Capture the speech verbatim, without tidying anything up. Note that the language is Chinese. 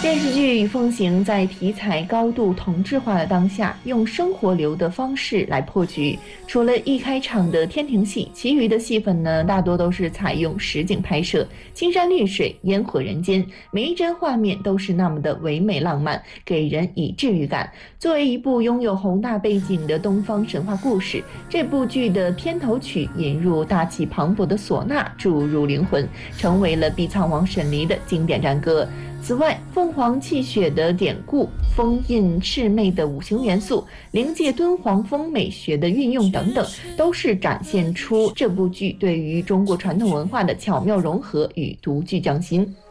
电视剧风行在题材高度同质化的当下，用生活流的方式来破局。除了一开场的天庭戏，其余的戏份呢，大多都是采用实景拍摄，青山绿水，烟火人间，每一帧画面都是那么的唯美浪漫，给人以治愈感。作为一部拥有宏大背景的东方神话故事，这部剧的片头曲引入大气磅礴的唢呐，注入灵魂，成为了碧苍王沈黎的经典战歌。此外，凤凰泣血的典故、封印魑魅的五行元素、灵界敦煌风美学的运用等等，都是展现出这部剧对于中国传统文化的巧妙融合与独具匠心。